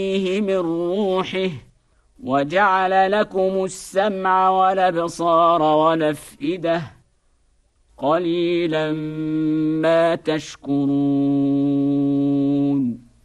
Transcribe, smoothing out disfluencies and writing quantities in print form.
من روحه وجعل لكم السمع والأبصار والأفئدة قليلا ما تشكرون